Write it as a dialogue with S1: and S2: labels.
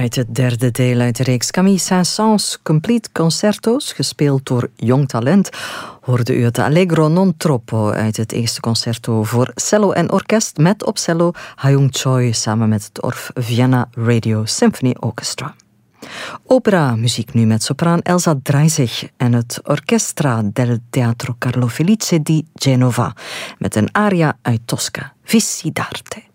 S1: Uit het derde deel uit de reeks Camille Saint-Saëns Complete Concerto's, gespeeld door jong talent, hoorde u het Allegro non troppo uit het eerste concerto voor cello en orkest met op cello Ha-Young Choi samen met het Orff Vienna Radio Symphony Orchestra. Opera-muziek nu met sopraan Elsa Dreisig en het Orchestra del Teatro Carlo Felice di Genova met een aria uit Tosca, Vissi d'arte.